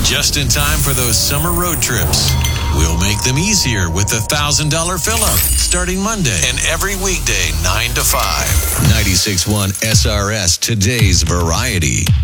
Just in time for those summer road trips. We'll make them easier with the $1,000 fill-up starting Monday and every weekday 9 to 5. 96.1 SRS, today's variety.